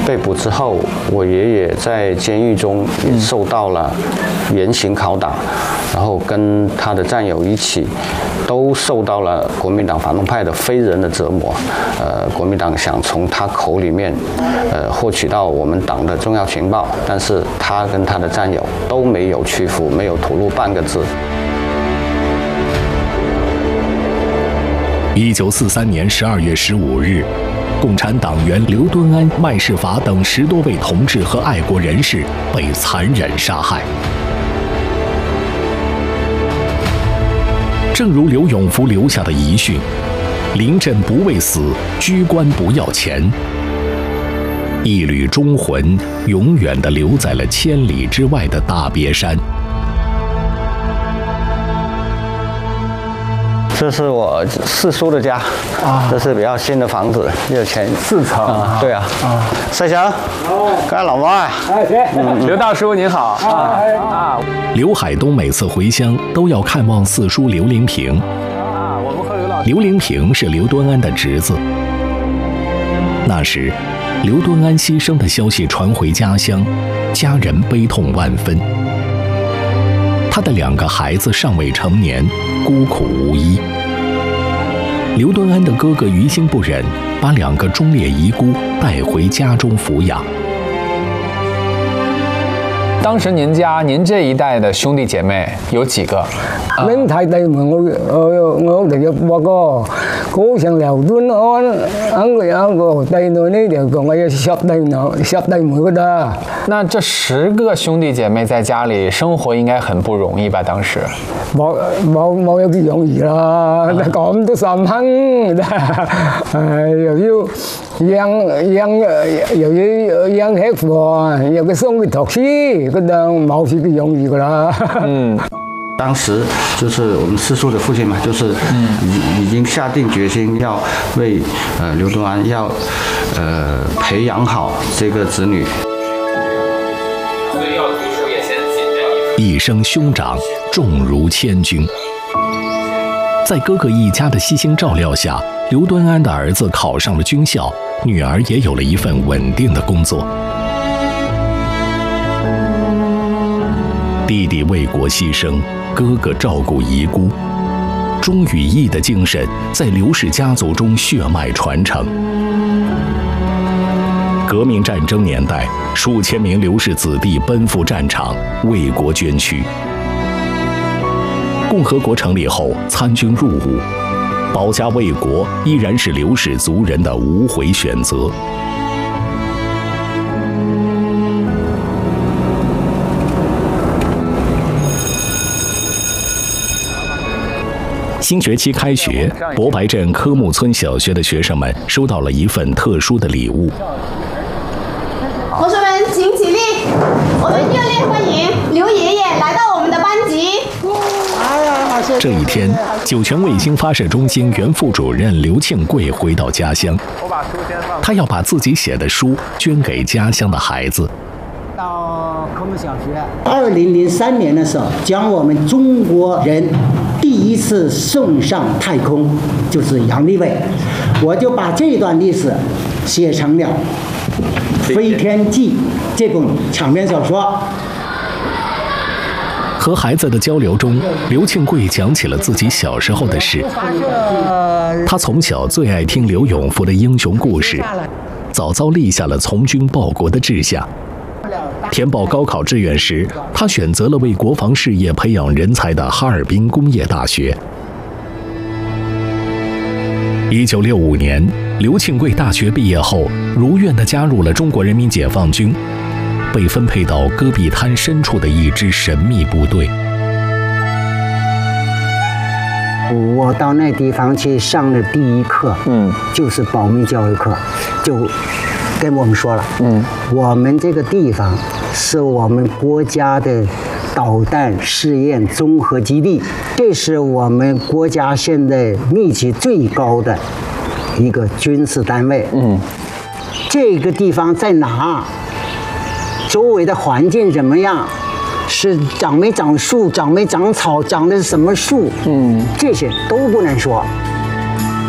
被捕之后，我爷爷在监狱中也受到了严刑拷打，然后跟他的战友一起，都受到了国民党反动派的非人的折磨。国民党想从他口里面，获取到我们党的重要情报，但是他跟他的战友都没有屈服，没有吐露半个字。 1943年12月15日，共产党员刘敦安、麦世法等10多位同志和爱国人士被残忍杀害。正如刘永福留下的遗训：“临阵不畏死，居官不要钱。”一缕忠魂永远地留在了千里之外的大别山。 这是我四叔的家啊，这是比较新的房子，有前 4层啊，对啊，赛强，刚才老妈啊， 刘大叔您好啊。 刘海东每次回乡都要看望四叔刘林平。 我们和刘老师。 刘林平是刘敦安的侄子。那时，刘敦安牺牲的消息传回家乡，家人悲痛万分。他的2个孩子尚未成年，孤苦无依。刘敦安的哥哥于心不忍，把2个忠烈遗孤带回家中抚养。 当时您这一代的兄弟姐妹有幾個？ 拎太弟們，我哋嘅8個，嗰上劉敦安，一個弟女呢就講我有10弟妹噶啦。 那這10個兄弟姐妹在家裡生活應該很不容易吧？當時冇有幾容易啦，咁都3坑，又要養吃飯，又要送佢讀書，嗰度冇是幾容易噶啦。 当时就是我们四叔的父亲嘛，就是已经下定决心要为刘敦安要培养好这个子女。 一生兄长，重如千钧。在哥哥一家的悉心照料下，刘敦安的儿子考上了军校，女儿也有了一份稳定的工作。弟弟为国牺牲，哥哥照顾遗孤，忠与义的精神在刘氏家族中血脉传承。革命战争年代，数千名刘氏子弟奔赴战场，为国捐躯。共和国成立后，参军入伍，保家卫国依然是刘氏族人的无悔选择。新学期开学，博白镇科木村小学的学生们收到了一份特殊的礼物。 同学们，请起立！我们热烈欢迎刘爷爷来到我们的班级。 这一天，酒泉卫星发射中心原副主任刘庆贵回到家乡，他要把自己写的书捐给家乡的孩子。 到科木小学，2003年的时候，将我们中国人第一次送上太空，就是杨利伟。我就把这段历史写成了《飞天记》这本长篇小说。 和孩子的交流中，刘庆贵讲起了自己小时候的事。他从小最爱听刘永福的英雄故事，早早立下了从军报国的志向。填报高考志愿时，他选择了为国防事业培养人才的哈尔滨工业大学。1965年，刘庆贵大学毕业后，如愿地加入了中国人民解放军，被分配到戈壁滩深处的一支神秘部队。 我到那地方去上的第一课，就是保密教育课，就跟我们说了，我们这个地方是我们国家的导弹试验综合基地，这是我们国家现在密集最高的一个军事单位。这个地方在哪？周围的环境怎么样？是长没长树，长没长草，长的是什么树？这些都不能说。